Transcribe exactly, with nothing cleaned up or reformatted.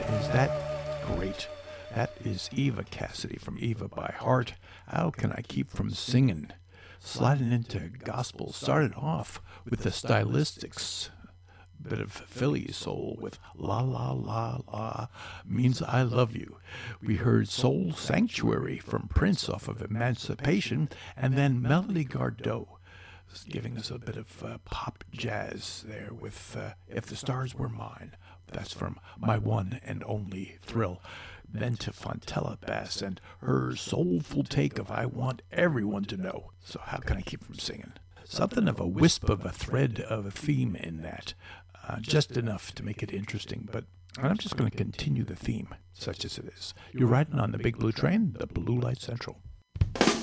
Is that great? That is Eva Cassidy from Eva by Heart. How can I keep from singing? Sliding into gospel. Started off with the stylistics. Bit of Philly soul with La La La La Means I Love You. We heard Soul Sanctuary from Prince off of Emancipation, and then Melody Gardot giving us a bit of uh, pop jazz there with uh, If the Stars Were Mine. That's from My One and Only Thrill. Then to Fontella Bass and her soulful take of I Want Everyone to Know. So how can I keep from singing? Something of a wisp of a thread of a theme in that. Uh, just enough to make it interesting, but I'm just going to continue the theme, such as it is. You're riding on the Big Blue Train, the Blue Light Central.